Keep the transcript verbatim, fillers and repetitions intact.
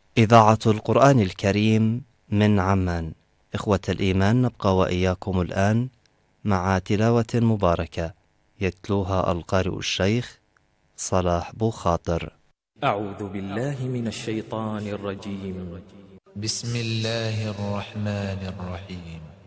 إذاعة القرآن الكريم من عمان. إخوة الإيمان، نبقى وإياكم الآن مع تلاوة مباركة يتلوها القارئ الشيخ صلاح بو خاطر. أعوذ بالله من الشيطان الرجيم. بسم الله الرحمن الرحيم.